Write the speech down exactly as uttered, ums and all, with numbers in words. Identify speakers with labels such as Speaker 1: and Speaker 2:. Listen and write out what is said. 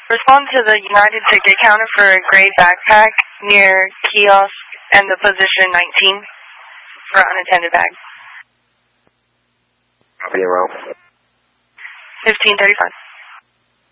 Speaker 1: Respond to the United ticket counter for a gray backpack near kiosk and the position nineteen for unattended bag.
Speaker 2: Copy, row.
Speaker 1: fifteen thirty-five.